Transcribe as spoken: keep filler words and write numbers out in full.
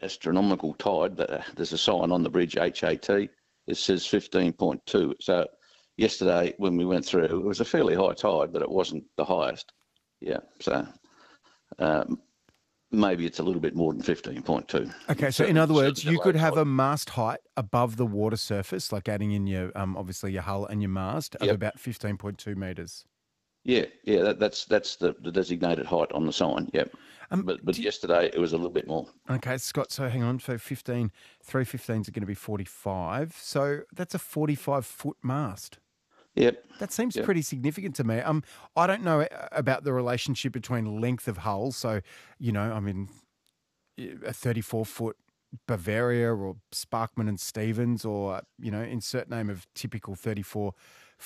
astronomical tide. But uh, there's a sign on the bridge, H A T. It says fifteen point two. So yesterday when we went through, it was a fairly high tide, but it wasn't the highest. Yeah. So um, maybe it's a little bit more than fifteen point two. Okay, so in other words, you could have a mast height above the water surface, like adding in your, um, obviously your hull and your mast, of Yep. about fifteen point two metres. Yeah, yeah, that, that's that's the, the designated height on the sign. Yep. Um, but but do you- yesterday it was a little bit more. Okay, Scott, so hang on. So fifteen, three fifteens are going to be forty-five. So that's a forty-five foot mast. Yep. That seems Yep. pretty significant to me. Um, I don't know about the relationship between length of hull. So, you know, I mean, a thirty-four foot Bavaria or Sparkman and Stevens, or, you know, insert name of typical thirty-four